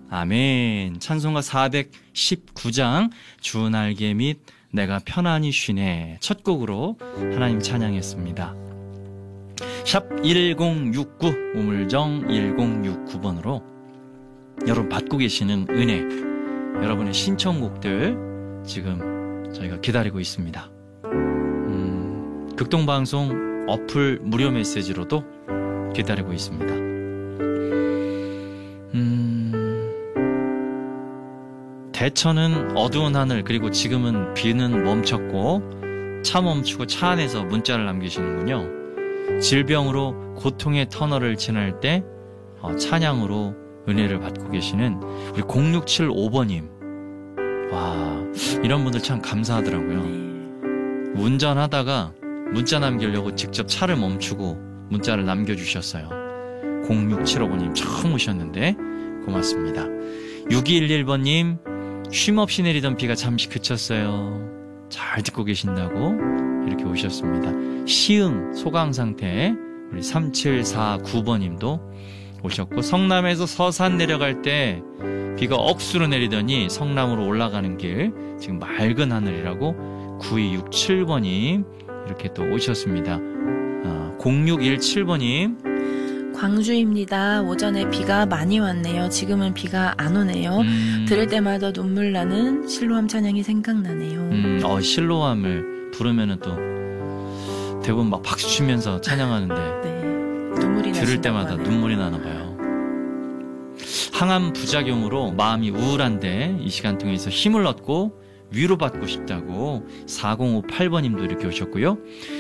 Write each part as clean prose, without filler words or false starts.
아멘. 찬송가 419장 주 날개 및 내가 편안히 쉬네 첫 곡으로 하나님 찬양했습니다. 샵 1069 우물정 1069번으로 여러분 받고 계시는 은혜, 여러분의 신청곡들 지금 저희가 기다리고 있습니다. 극동방송 어플 무료 메시지로도 기다리고 있습니다. 대천은 어두운 하늘, 그리고 지금은 비는 멈췄고 차 멈추고 차 안에서 문자를 남기시는군요. 질병으로 고통의 터널을 지날 때 찬양으로 은혜를 받고 계시는 우리 0675번님. 와, 이런 분들 참 감사하더라고요. 운전하다가 문자 남기려고 직접 차를 멈추고 문자를 남겨주셨어요. 0675번님 처음 오셨는데 고맙습니다. 6211번님 쉼없이 내리던 비가 잠시 그쳤어요. 잘 듣고 계신다고 이렇게 오셨습니다. 시흥 소강상태 우리 3749번님도 오셨고, 성남에서 서산 내려갈 때 비가 억수로 내리더니 성남으로 올라가는 길 지금 맑은 하늘이라고 9267번님 이렇게 또 오셨습니다. 0617번님 광주입니다. 오전에 비가 많이 왔네요. 지금은 비가 안 오네요. 들을 때마다 눈물 나는 실로암 찬양이 생각나네요. 실로암을 부르면은 또 대부분 막 박수 치면서 찬양하는데 네, 눈물이 들을 때마다 하네요. 눈물이 나나 봐요. 항암 부작용으로 마음이 우울한데 이 시간 통해서 힘을 얻고 위로받고 싶다고 4058번님도 이렇게 오셨고요.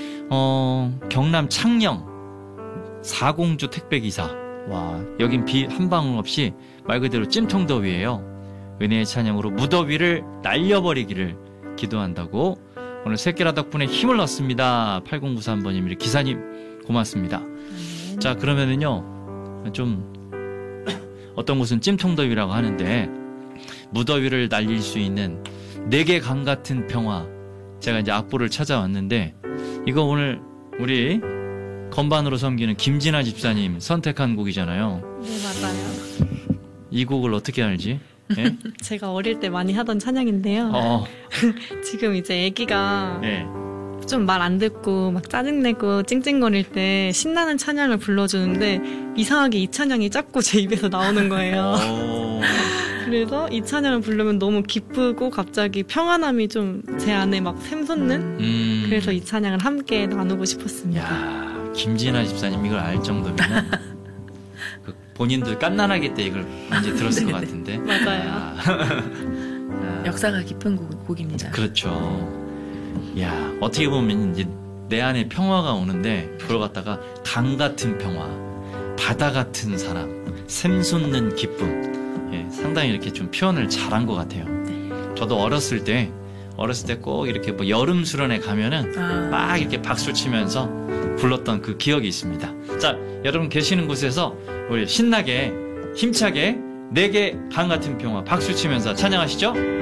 경남 창녕 4공주 택배기사. 와, 여긴 비 한 방울 없이 말 그대로 찜통더위예요. 은혜의 찬양으로 무더위를 날려버리기를 기도한다고 오늘 새끼라 덕분에 힘을 얻습니다. 8093번님 기사님 고맙습니다. 자, 그러면은요 좀 어떤 곳은 찜통더위라고 하는데 무더위를 날릴 수 있는 내게 강 같은 평화, 제가 이제 악보를 찾아왔는데 이거 오늘 우리 건반으로 섬기는 김진아 집사님 선택한 곡이잖아요. 네, 맞아요. 이 곡을 어떻게 알지? 네? 제가 어릴 때 많이 하던 찬양인데요. 지금 이제 애기가 네. 좀 말 안 듣고 막 짜증내고 찡찡거릴 때 신나는 찬양을 불러주는데 이상하게 이 찬양이 자꾸 제 입에서 나오는 거예요. 그래서 이 찬양을 부르면 너무 기쁘고 갑자기 평안함이 좀 제 안에 막 샘솟는 그래서 이 찬양을 함께 나누고 싶었습니다. 야, 김진아 집사님 이걸 알 정도면 그 본인도 깐난하게 때 이걸 이제 들었을 것 같은데. 맞아요. 역사가 깊은 곡입니다. 그렇죠. 야, 어떻게 보면 이제 내 안에 평화가 오는데 그걸 갖다가 강 같은 평화, 바다 같은 사랑, 샘솟는 기쁨, 예, 상당히 이렇게 좀 표현을 잘한 것 같아요. 네. 저도 어렸을 때 꼭 이렇게 뭐 여름 수련회 가면은 막 이렇게 박수 치면서 불렀던 그 기억이 있습니다. 자, 여러분 계시는 곳에서 우리 신나게 힘차게 내게 강 같은 평화 박수 치면서 찬양하시죠.